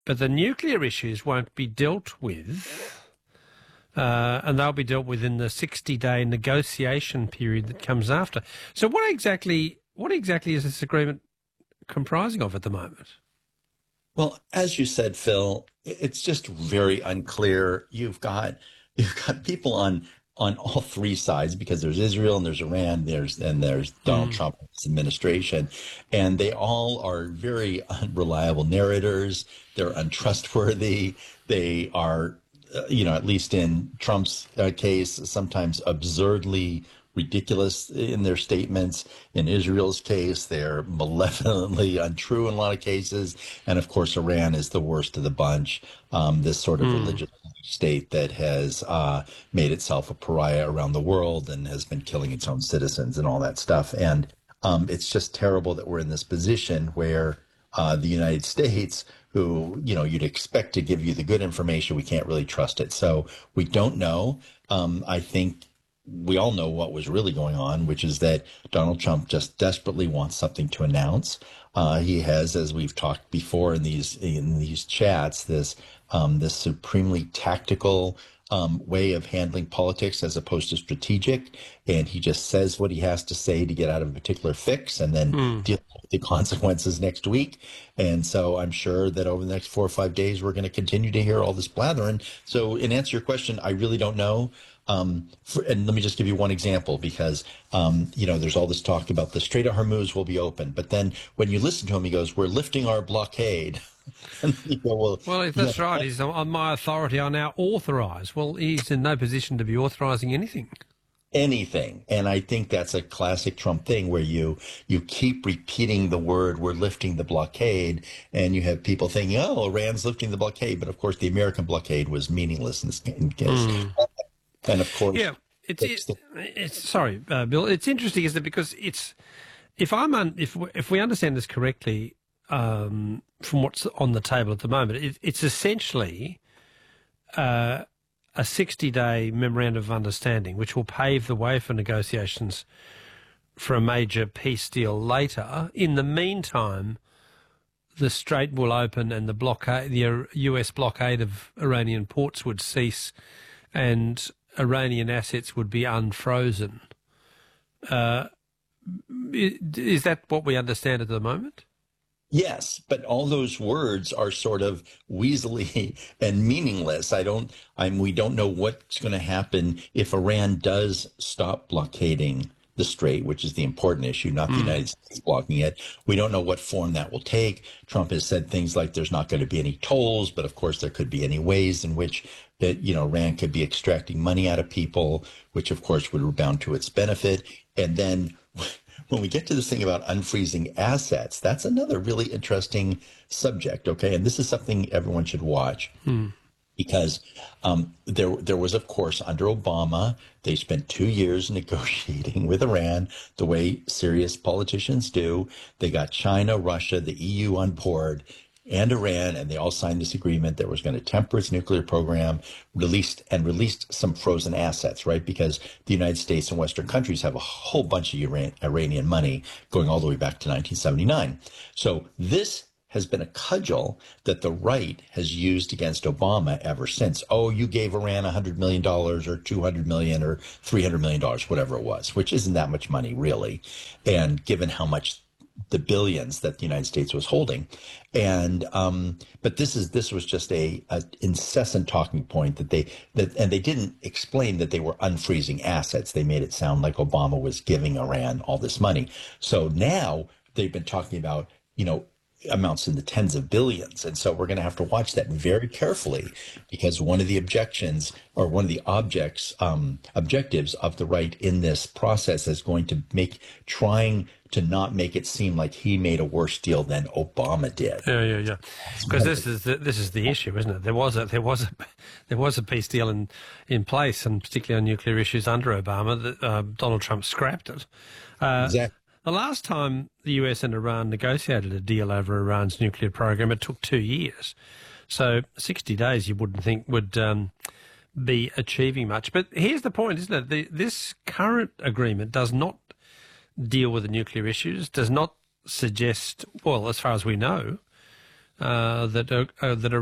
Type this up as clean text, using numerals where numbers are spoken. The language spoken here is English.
but the nuclear issues won't be dealt with, and they'll be dealt with in the 60-day negotiation period that comes after. So what exactly is this agreement comprising of at the moment? Well, as you said, Phil, it's just very unclear. You've got people on all three sides, because there's Israel and there's Iran, there's Donald Trump and his administration, and they all are very unreliable narrators. They're untrustworthy. They are, at least in Trump's case, sometimes absurdly ridiculous in their statements. In Israel's case, they're malevolently untrue in a lot of cases. And of course, Iran is the worst of the bunch. This sort of religious state that has made itself a pariah around the world and has been killing its own citizens and all that stuff. And it's just terrible that we're in this position where the United States, who, you'd expect to give you the good information, we can't really trust it. So we don't know. I think we all know what was really going on, which is that Donald Trump just desperately wants something to announce. He has, as we've talked before in these chats, this supremely tactical way of handling politics as opposed to strategic. And he just says what he has to say to get out of a particular fix and then deal with the consequences next week. And so I'm sure that over the next 4 or 5 days, we're going to continue to hear all this blathering. So in answer to your question, I really don't know. And let me just give you one example, because, there's all this talk about the Strait of Hormuz will be open. But then when you listen to him, he goes, we're lifting our blockade. And you go, well, if that's right, he's on my authority, I now authorise. Well, he's in no position to be authorising anything. And I think that's a classic Trump thing, where you keep repeating the word, we're lifting the blockade, and you have people thinking, oh, Iran's lifting the blockade. But of course, the American blockade was meaningless in this case. And of course, yeah, it's sorry, Bill. It's interesting, isn't it? Because if we understand this correctly, from what's on the table at the moment, it's essentially a 60-day memorandum of understanding, which will pave the way for negotiations for a major peace deal later. In the meantime, the Strait will open, and the US blockade of Iranian ports would cease, and Iranian assets would be unfrozen. Is that what we understand at the moment? Yes, but all those words are sort of weaselly and meaningless. We don't know what's going to happen if Iran does stop blockading the Strait, which is the important issue, not the United States blocking it. We don't know what form that will take. Trump has said things like there's not going to be any tolls, but of course there could be any ways in which that, Iran could be extracting money out of people, which of course would rebound to its benefit. And then when we get to this thing about unfreezing assets, that's another really interesting subject, okay? And this is something everyone should watch. Because there was, of course, under Obama, they spent 2 years negotiating with Iran the way serious politicians do. They got China, Russia, the EU on board, and Iran, and they all signed this agreement that was going to temper its nuclear program, released some frozen assets, right? Because the United States and Western countries have a whole bunch of Iranian money going all the way back to 1979. So this has been a cudgel that the right has used against Obama ever since. Oh, you gave Iran $100 million or $200 million or $300 million, whatever it was, which isn't that much money, really. And given how much the billions that the United States was holding. And but this was just a incessant talking point and they didn't explain that they were unfreezing assets. They made it sound like Obama was giving Iran all this money. So now they've been talking about, amounts in the tens of billions. And so we're going to have to watch that very carefully, because one of the objections, or one of the objectives of the right in this process is going to trying to not make it seem like he made a worse deal than Obama did. Yeah. Because this is the issue, isn't it? There was a peace deal in place, and particularly on nuclear issues under Obama, that Donald Trump scrapped it. Exactly. The last time the US and Iran negotiated a deal over Iran's nuclear program, it took 2 years. So 60 days you wouldn't think would be achieving much. But here's the point, isn't it? This current agreement does not deal with the nuclear issues, does not suggest, well, as far as we know, that are